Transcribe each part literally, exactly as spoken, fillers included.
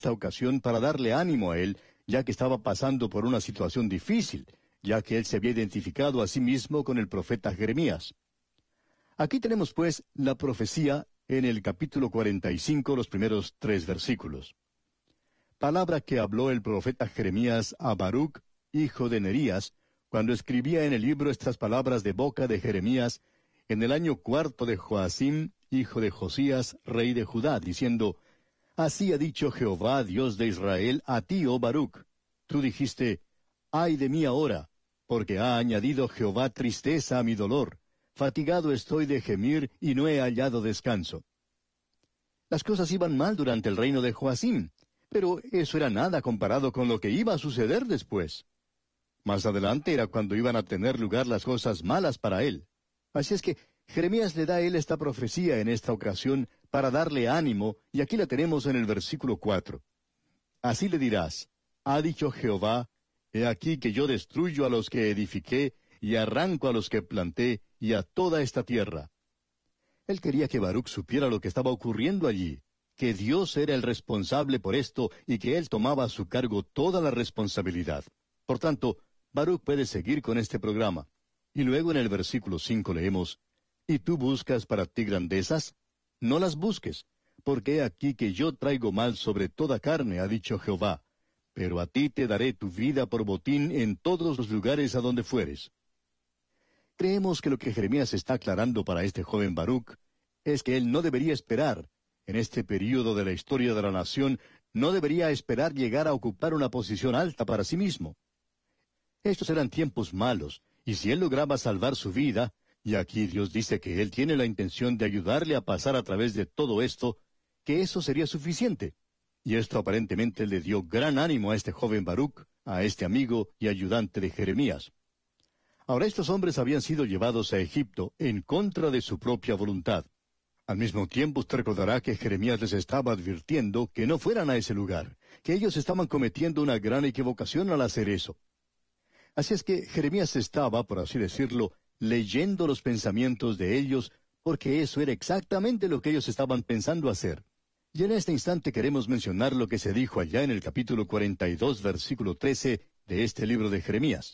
esta ocasión para darle ánimo a él, ya que estaba pasando por una situación difícil, ya que él se había identificado a sí mismo con el profeta Jeremías. Aquí tenemos, pues, la profecía en el capítulo cuarenta y cinco, los primeros tres versículos. Palabra que habló el profeta Jeremías a Baruc, hijo de Nerías, cuando escribía en el libro estas palabras de boca de Jeremías, en el año cuarto de Joacim, hijo de Josías, rey de Judá, diciendo, Así ha dicho Jehová, Dios de Israel, a ti, oh Baruc. Tú dijiste, Ay de mí ahora, porque ha añadido Jehová tristeza a mi dolor. Fatigado estoy de gemir y no he hallado descanso. Las cosas iban mal durante el reino de Joacim, pero eso era nada comparado con lo que iba a suceder después. Más adelante era cuando iban a tener lugar las cosas malas para él. Así es que Jeremías le da a él esta profecía en esta ocasión para darle ánimo, y aquí la tenemos en el versículo cuatro. Así le dirás, ha dicho Jehová, he aquí que yo destruyo a los que edifiqué, y arranco a los que planté, y a toda esta tierra. Él quería que Baruc supiera lo que estaba ocurriendo allí, que Dios era el responsable por esto, y que él tomaba a su cargo toda la responsabilidad. Por tanto, Baruc puede seguir con este programa. Y luego en el versículo cinco leemos, ¿Y tú buscas para ti grandezas? No las busques, porque he aquí que yo traigo mal sobre toda carne, ha dicho Jehová. Pero a ti te daré tu vida por botín en todos los lugares a donde fueres. Creemos que lo que Jeremías está aclarando para este joven Baruc es que él no debería esperar, en este período de la historia de la nación, no debería esperar llegar a ocupar una posición alta para sí mismo. Estos eran tiempos malos, y si él lograba salvar su vida, y aquí Dios dice que él tiene la intención de ayudarle a pasar a través de todo esto, que eso sería suficiente. Y esto aparentemente le dio gran ánimo a este joven Baruc, a este amigo y ayudante de Jeremías. Ahora estos hombres habían sido llevados a Egipto en contra de su propia voluntad. Al mismo tiempo usted recordará que Jeremías les estaba advirtiendo que no fueran a ese lugar, que ellos estaban cometiendo una gran equivocación al hacer eso. Así es que Jeremías estaba, por así decirlo, leyendo los pensamientos de ellos, porque eso era exactamente lo que ellos estaban pensando hacer. Y en este instante queremos mencionar lo que se dijo allá en el capítulo cuarenta y dos, versículo trece de este libro de Jeremías.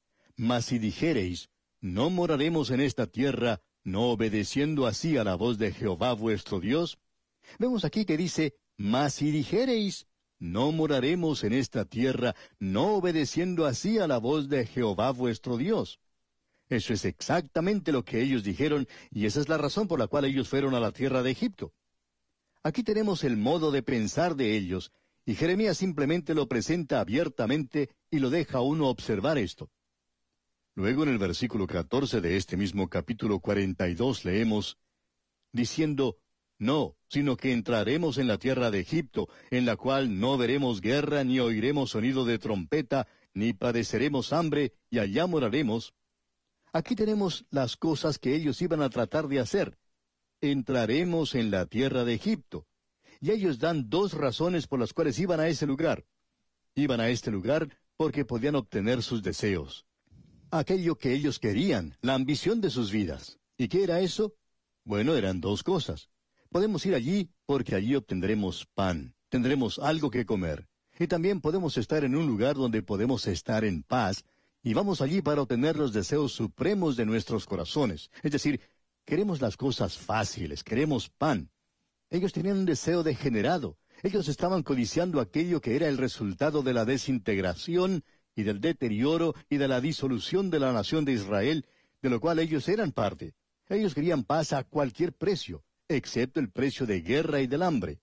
Mas si dijereis, no moraremos en esta tierra, no obedeciendo así a la voz de Jehová vuestro Dios. Vemos aquí que dice, mas si dijereis, no moraremos en esta tierra, no obedeciendo así a la voz de Jehová vuestro Dios. Eso es exactamente lo que ellos dijeron, y esa es la razón por la cual ellos fueron a la tierra de Egipto. Aquí tenemos el modo de pensar de ellos, y Jeremías simplemente lo presenta abiertamente y lo deja a uno observar esto. Luego en el versículo catorce de este mismo capítulo cuarenta y dos leemos, diciendo, no, sino que entraremos en la tierra de Egipto, en la cual no veremos guerra, ni oiremos sonido de trompeta, ni padeceremos hambre, y allá moraremos. Aquí tenemos las cosas que ellos iban a tratar de hacer. Entraremos en la tierra de Egipto. Y ellos dan dos razones por las cuales iban a ese lugar. Iban a este lugar porque podían obtener sus deseos. Aquello que ellos querían, la ambición de sus vidas. ¿Y qué era eso? Bueno, eran dos cosas. Podemos ir allí porque allí obtendremos pan, tendremos algo que comer. Y también podemos estar en un lugar donde podemos estar en paz, y vamos allí para obtener los deseos supremos de nuestros corazones. Es decir, queremos las cosas fáciles, queremos pan. Ellos tenían un deseo degenerado. Ellos estaban codiciando aquello que era el resultado de la desintegración y del deterioro y de la disolución de la nación de Israel, de lo cual ellos eran parte. Ellos querían paz a cualquier precio, excepto el precio de guerra y del hambre.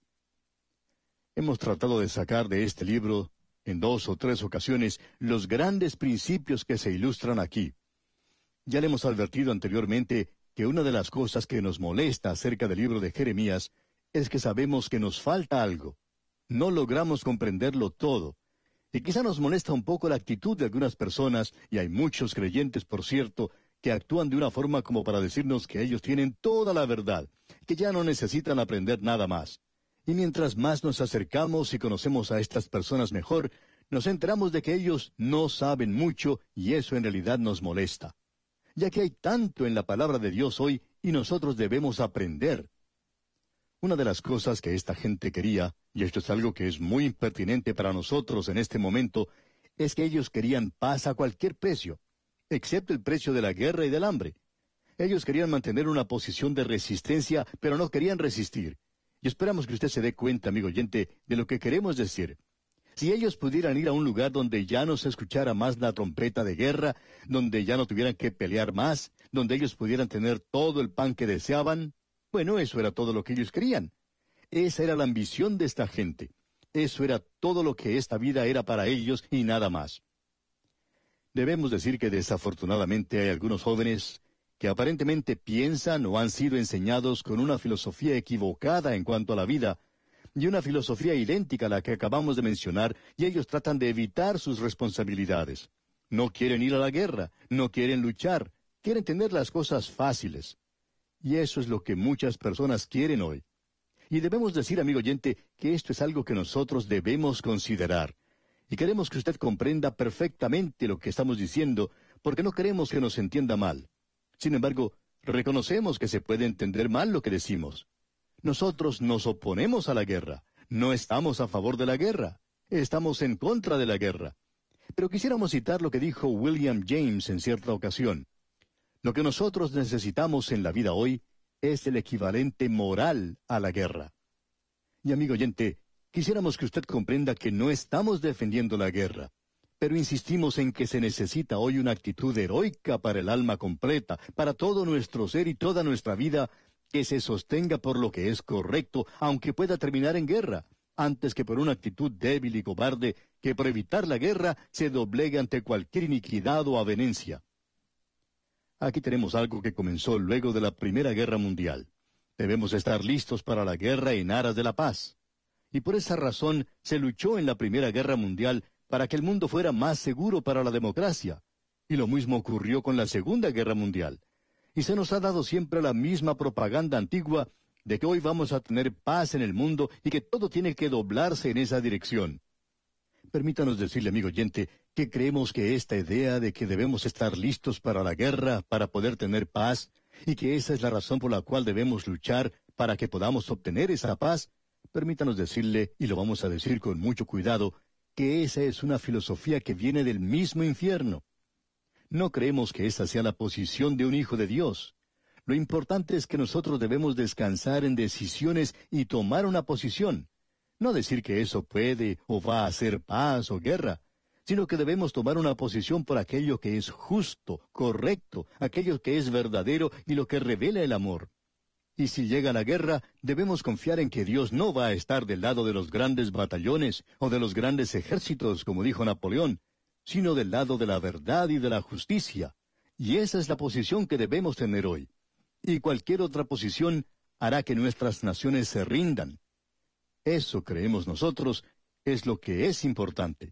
Hemos tratado de sacar de este libro, en dos o tres ocasiones, los grandes principios que se ilustran aquí. Ya le hemos advertido anteriormente que una de las cosas que nos molesta acerca del libro de Jeremías es que sabemos que nos falta algo. No logramos comprenderlo todo. Y quizá nos molesta un poco la actitud de algunas personas, y hay muchos creyentes, por cierto, que actúan de una forma como para decirnos que ellos tienen toda la verdad, que ya no necesitan aprender nada más. Y mientras más nos acercamos y conocemos a estas personas mejor, nos enteramos de que ellos no saben mucho, y eso en realidad nos molesta. Ya que hay tanto en la palabra de Dios hoy, y nosotros debemos aprender. Una de las cosas que esta gente quería, y esto es algo que es muy impertinente para nosotros en este momento, es que ellos querían paz a cualquier precio, excepto el precio de la guerra y del hambre. Ellos querían mantener una posición de resistencia, pero no querían resistir. Y esperamos que usted se dé cuenta, amigo oyente, de lo que queremos decir. Si ellos pudieran ir a un lugar donde ya no se escuchara más la trompeta de guerra, donde ya no tuvieran que pelear más, donde ellos pudieran tener todo el pan que deseaban, bueno, eso era todo lo que ellos querían. Esa era la ambición de esta gente. Eso era todo lo que esta vida era para ellos y nada más. Debemos decir que desafortunadamente hay algunos jóvenes que aparentemente piensan o han sido enseñados con una filosofía equivocada en cuanto a la vida, y una filosofía idéntica a la que acabamos de mencionar, y ellos tratan de evitar sus responsabilidades. No quieren ir a la guerra, no quieren luchar, quieren tener las cosas fáciles. Y eso es lo que muchas personas quieren hoy. Y debemos decir, amigo oyente, que esto es algo que nosotros debemos considerar. Y queremos que usted comprenda perfectamente lo que estamos diciendo, porque no queremos que nos entienda mal. Sin embargo, reconocemos que se puede entender mal lo que decimos. Nosotros nos oponemos a la guerra. No estamos a favor de la guerra. Estamos en contra de la guerra. Pero quisiéramos citar lo que dijo William James en cierta ocasión. Lo que nosotros necesitamos en la vida hoy es el equivalente moral a la guerra. Y amigo oyente, quisiéramos que usted comprenda que no estamos defendiendo la guerra, pero insistimos en que se necesita hoy una actitud heroica para el alma completa, para todo nuestro ser y toda nuestra vida, que se sostenga por lo que es correcto, aunque pueda terminar en guerra, antes que por una actitud débil y cobarde, que por evitar la guerra se doblegue ante cualquier iniquidad o avenencia. Aquí tenemos algo que comenzó luego de la Primera Guerra Mundial. Debemos estar listos para la guerra en aras de la paz. Y por esa razón se luchó en la Primera Guerra Mundial para que el mundo fuera más seguro para la democracia. Y lo mismo ocurrió con la Segunda Guerra Mundial. Y se nos ha dado siempre la misma propaganda antigua de que hoy vamos a tener paz en el mundo y que todo tiene que doblarse en esa dirección. Permítanos decirle, amigo oyente, que creemos que esta idea de que debemos estar listos para la guerra, para poder tener paz, y que esa es la razón por la cual debemos luchar para que podamos obtener esa paz, permítanos decirle, y lo vamos a decir con mucho cuidado, que esa es una filosofía que viene del mismo infierno. No creemos que esa sea la posición de un hijo de Dios. Lo importante es que nosotros debemos descansar en decisiones y tomar una posición. No decir que eso puede o va a hacer paz o guerra, sino que debemos tomar una posición por aquello que es justo, correcto, aquello que es verdadero y lo que revela el amor. Y si llega la guerra, debemos confiar en que Dios no va a estar del lado de los grandes batallones o de los grandes ejércitos, como dijo Napoleón, sino del lado de la verdad y de la justicia. Y esa es la posición que debemos tener hoy. Y cualquier otra posición hará que nuestras naciones se rindan. Eso creemos nosotros es lo que es importante.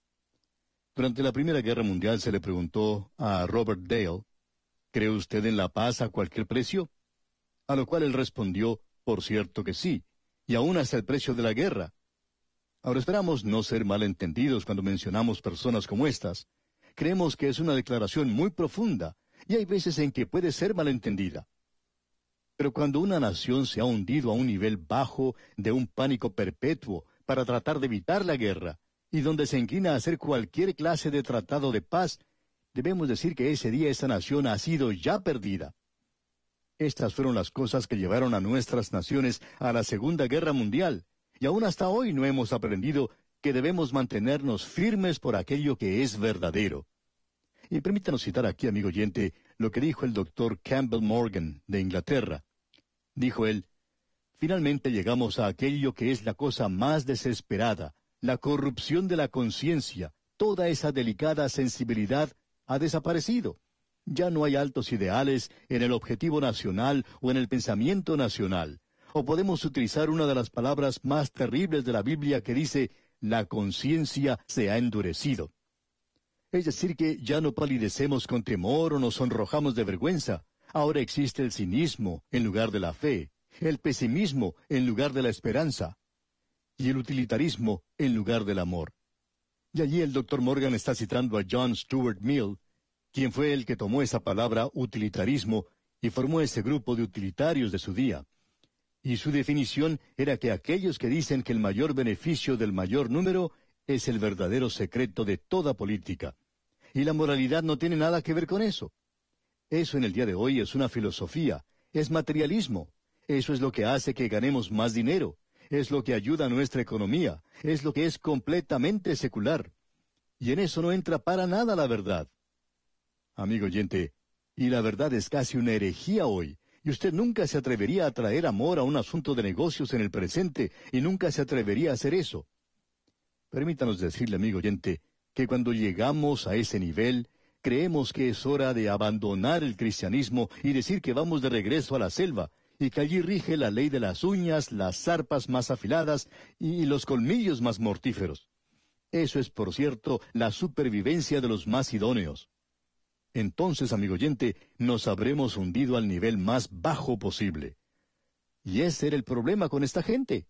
Durante la Primera Guerra Mundial se le preguntó a Robert Dale, ¿cree usted en la paz a cualquier precio? A lo cual él respondió, por cierto que sí, y aún hasta el precio de la guerra. Ahora esperamos no ser malentendidos cuando mencionamos personas como estas. Creemos que es una declaración muy profunda, y hay veces en que puede ser malentendida. Pero cuando una nación se ha hundido a un nivel bajo de un pánico perpetuo para tratar de evitar la guerra, y donde se inclina a hacer cualquier clase de tratado de paz, debemos decir que ese día esa nación ha sido ya perdida. Estas fueron las cosas que llevaron a nuestras naciones a la Segunda Guerra Mundial, y aún hasta hoy no hemos aprendido que debemos mantenernos firmes por aquello que es verdadero. Y permítanos citar aquí, amigo oyente, lo que dijo el doctor Campbell Morgan, de Inglaterra. Dijo él, finalmente llegamos a aquello que es la cosa más desesperada, la corrupción de la conciencia. Toda esa delicada sensibilidad ha desaparecido. Ya no hay altos ideales en el objetivo nacional o en el pensamiento nacional. O podemos utilizar una de las palabras más terribles de la Biblia que dice, la conciencia se ha endurecido. Es decir, que ya no palidecemos con temor o nos sonrojamos de vergüenza. Ahora existe el cinismo en lugar de la fe, el pesimismo en lugar de la esperanza, y el utilitarismo en lugar del amor. Y allí el doctor Morgan está citando a John Stuart Mill, quien fue el que tomó esa palabra utilitarismo y formó ese grupo de utilitarios de su día. Y su definición era que aquellos que dicen que el mayor beneficio del mayor número es el verdadero secreto de toda política. Y la moralidad no tiene nada que ver con eso. Eso en el día de hoy es una filosofía, es materialismo. Eso es lo que hace que ganemos más dinero, es lo que ayuda a nuestra economía, es lo que es completamente secular. Y en eso no entra para nada la verdad. Amigo oyente, y la verdad es casi una herejía hoy, y usted nunca se atrevería a traer amor a un asunto de negocios en el presente, y nunca se atrevería a hacer eso. Permítanos decirle, amigo oyente, que cuando llegamos a ese nivel, creemos que es hora de abandonar el cristianismo y decir que vamos de regreso a la selva, y que allí rige la ley de las uñas, las zarpas más afiladas y los colmillos más mortíferos. Eso es, por cierto, la supervivencia de los más idóneos. Entonces, amigo oyente, nos habremos hundido al nivel más bajo posible. Y ese era el problema con esta gente.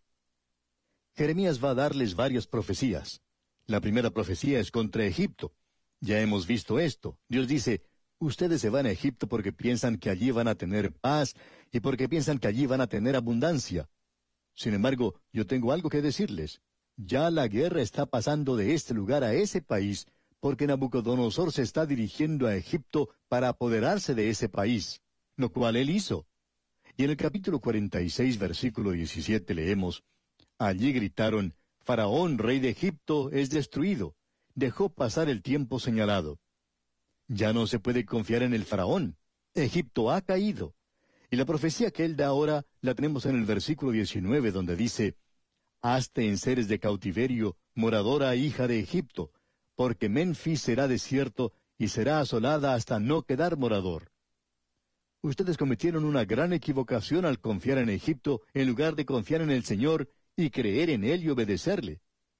Jeremías va a darles varias profecías. La primera profecía es contra Egipto. Ya hemos visto esto. Dios dice, ustedes se van a Egipto porque piensan que allí van a tener paz y porque piensan que allí van a tener abundancia. Sin embargo, yo tengo algo que decirles. Ya la guerra está pasando de este lugar a ese país porque Nabucodonosor se está dirigiendo a Egipto para apoderarse de ese país, lo cual él hizo. Y en el capítulo cuarenta y seis, versículo diecisiete leemos, allí gritaron, Faraón, rey de Egipto, es destruido. Dejó pasar el tiempo señalado. Ya no se puede confiar en el Faraón. Egipto ha caído. Y la profecía que él da ahora la tenemos en el versículo diecinueve, donde dice, Hazte en seres de cautiverio, moradora hija de Egipto, porque Menfis será desierto y será asolada hasta no quedar morador. Ustedes cometieron una gran equivocación al confiar en Egipto en lugar de confiar en el Señor y creer en Él y obedecerle.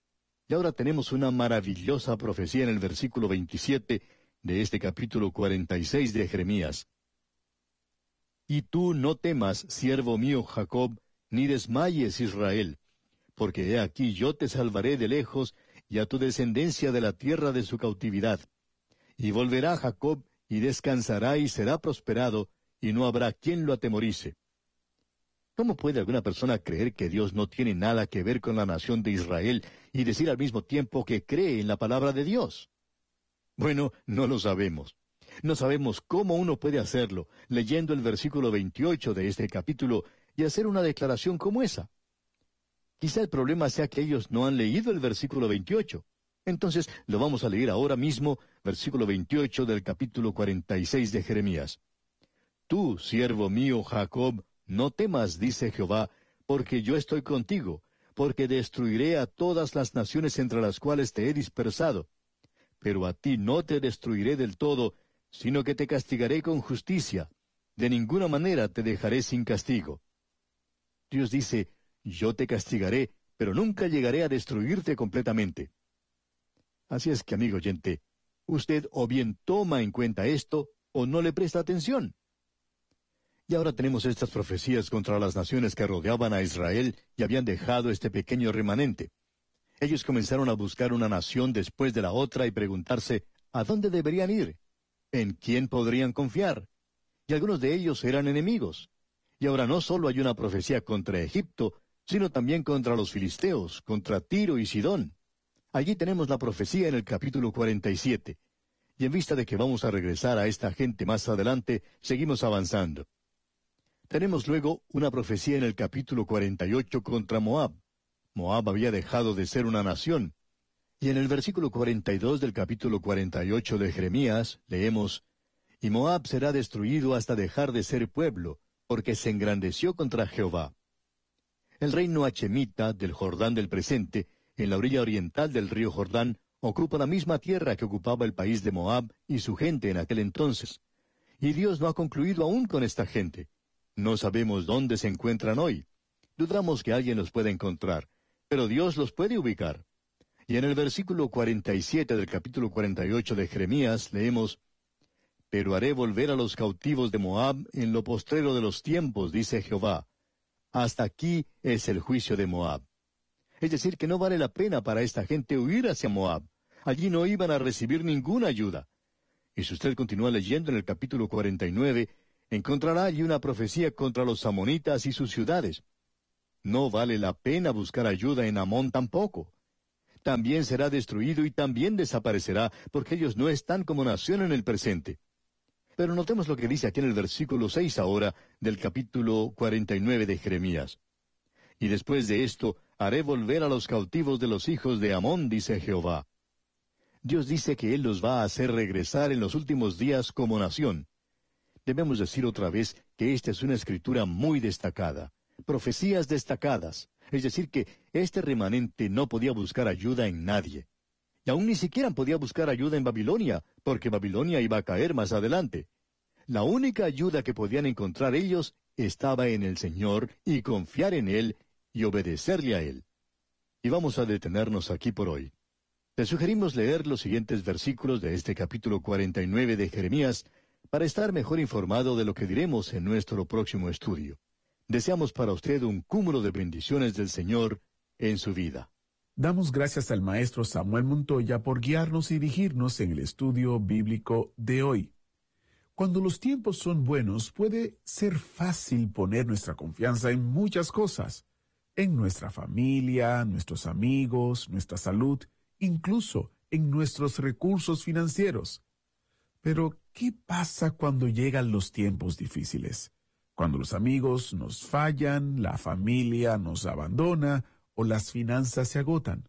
Y ahora tenemos una maravillosa profecía en el versículo veintisiete de este capítulo cuarenta y seis de Jeremías. Y tú no temas, siervo mío Jacob, ni desmayes Israel, porque he aquí yo te salvaré de lejos, y a tu descendencia de la tierra de su cautividad. Y volverá Jacob, y descansará y será prosperado, y no habrá quien lo atemorice. ¿Cómo puede alguna persona creer que Dios no tiene nada que ver con la nación de Israel y decir al mismo tiempo que cree en la palabra de Dios? Bueno, no lo sabemos. No sabemos cómo uno puede hacerlo, leyendo el versículo veintiocho de este capítulo y hacer una declaración como esa. Quizá el problema sea que ellos no han leído el versículo veintiocho. Entonces lo vamos a leer ahora mismo, versículo veintiocho del capítulo cuarenta y seis de Jeremías. Tú, siervo mío Jacob, no temas, dice Jehová, porque yo estoy contigo, porque destruiré a todas las naciones entre las cuales te he dispersado. Pero a ti no te destruiré del todo, sino que te castigaré con justicia. De ninguna manera te dejaré sin castigo. Dios dice, yo te castigaré, pero nunca llegaré a destruirte completamente. Así es que, amigo oyente, usted o bien toma en cuenta esto, o no le presta atención. Y ahora tenemos estas profecías contra las naciones que rodeaban a Israel y habían dejado este pequeño remanente. Ellos comenzaron a buscar una nación después de la otra y preguntarse, ¿a dónde deberían ir? ¿En quién podrían confiar? Y algunos de ellos eran enemigos. Y ahora no solo hay una profecía contra Egipto, sino también contra los filisteos, contra Tiro y Sidón. Allí tenemos la profecía en el capítulo cuarenta y siete. Y en vista de que vamos a regresar a esta gente más adelante, seguimos avanzando. Tenemos luego una profecía en el capítulo cuarenta y ocho contra Moab. Moab había dejado de ser una nación. Y en el versículo cuarenta y dos del capítulo cuarenta y ocho de Jeremías leemos, Y Moab será destruido hasta dejar de ser pueblo, porque se engrandeció contra Jehová. El reino hachemita del Jordán del presente, en la orilla oriental del río Jordán, ocupa la misma tierra que ocupaba el país de Moab y su gente en aquel entonces. Y Dios no ha concluido aún con esta gente. No sabemos dónde se encuentran hoy. Dudamos que alguien los pueda encontrar, pero Dios los puede ubicar. Y en el versículo cuarenta y siete del capítulo cuarenta y ocho de Jeremías leemos, Pero haré volver a los cautivos de Moab en lo postrero de los tiempos, dice Jehová. Hasta aquí es el juicio de Moab. Es decir, que no vale la pena para esta gente huir hacia Moab. Allí no iban a recibir ninguna ayuda. Y si usted continúa leyendo en el capítulo cuarenta y nueve, encontrará allí una profecía contra los amonitas y sus ciudades. no vale la pena buscar ayuda en Amón tampoco. También será destruido y también desaparecerá, porque ellos no están como nación en el presente. Pero notemos lo que dice aquí en el versículo seis ahora del capítulo cuarenta y nueve de Jeremías. Y después de esto, haré volver a los cautivos de los hijos de Amón, dice Jehová. Dios dice que Él los va a hacer regresar en los últimos días como nación. Debemos decir otra vez que esta es una escritura muy destacada, profecías destacadas, es decir que este remanente no podía buscar ayuda en nadie. Y aún ni siquiera podía buscar ayuda en Babilonia, porque Babilonia iba a caer más adelante. La única ayuda que podían encontrar ellos estaba en el Señor y confiar en Él y obedecerle a Él. Y vamos a detenernos aquí por hoy. Le sugerimos leer los siguientes versículos de este capítulo cuarenta y nueve de Jeremías para estar mejor informado de lo que diremos en nuestro próximo estudio. Deseamos para usted un cúmulo de bendiciones del Señor en su vida. Damos gracias al maestro Samuel Montoya por guiarnos y dirigirnos en el estudio bíblico de hoy. Cuando los tiempos son buenos, puede ser fácil poner nuestra confianza en muchas cosas, en nuestra familia, nuestros amigos, nuestra salud, incluso en nuestros recursos financieros. Pero, ¿qué pasa cuando llegan los tiempos difíciles? Cuando los amigos nos fallan, la familia nos abandona o las finanzas se agotan.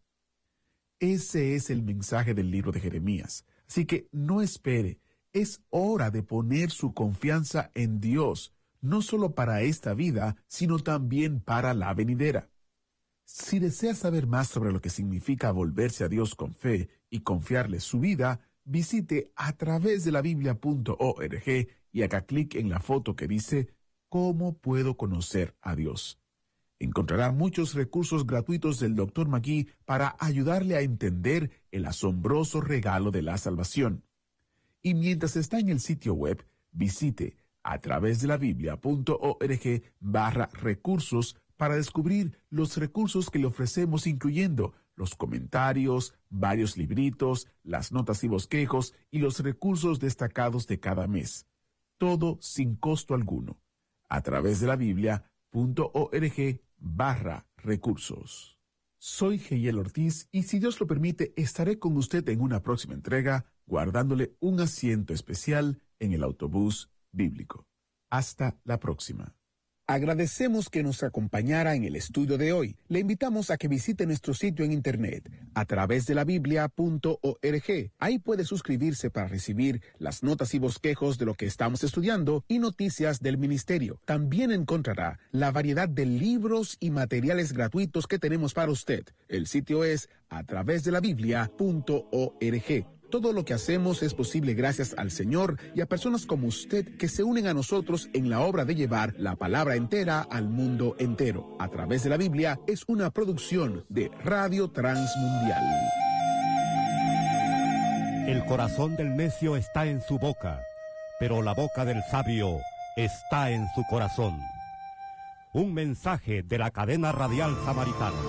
Ese es el mensaje del libro de Jeremías. Así que no espere. Es hora de poner su confianza en Dios, no solo para esta vida, sino también para la venidera. Si desea saber más sobre lo que significa volverse a Dios con fe y confiarle su vida, visite a través de la biblia punto org y haga clic en la foto que dice ¿Cómo puedo conocer a Dios? Encontrará muchos recursos gratuitos del doctor Magui para ayudarle a entender el asombroso regalo de la salvación. Y mientras está en el sitio web, visite a través de la biblia punto org barra recursos para descubrir los recursos que le ofrecemos, incluyendo los comentarios, varios libritos, las notas y bosquejos y los recursos destacados de cada mes. Todo sin costo alguno. A través de la biblia punto org barra recursos. Soy Geiel Ortiz y si Dios lo permite estaré con usted en una próxima entrega guardándole un asiento especial en el autobús bíblico. Hasta la próxima. Agradecemos que nos acompañara en el estudio de hoy. Le invitamos a que visite nuestro sitio en internet a través de la biblia punto org. Ahí puede suscribirse para recibir las notas y bosquejos de lo que estamos estudiando y noticias del ministerio. También encontrará la variedad de libros y materiales gratuitos que tenemos para usted. El sitio es a través de la biblia punto org. Todo lo que hacemos es posible gracias al Señor y a personas como usted que se unen a nosotros en la obra de llevar la palabra entera al mundo entero. A través de la Biblia es una producción de Radio Transmundial. El corazón del necio está en su boca, pero la boca del sabio está en su corazón. Un mensaje de la cadena radial Samaritana.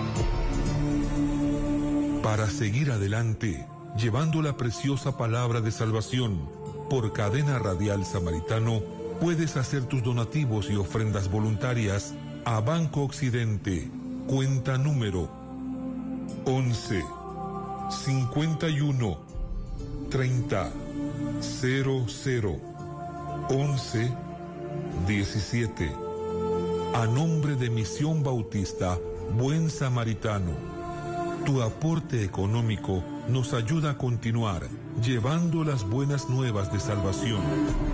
Para seguir adelante, llevando la preciosa palabra de salvación por Cadena Radial Samaritano, puedes hacer tus donativos y ofrendas voluntarias a Banco Occidente, cuenta número once, cincuenta y uno, treinta, cero cero, once, diecisiete. A nombre de Misión Bautista Buen Samaritano. Tu aporte económico nos ayuda a continuar llevando las buenas nuevas de salvación.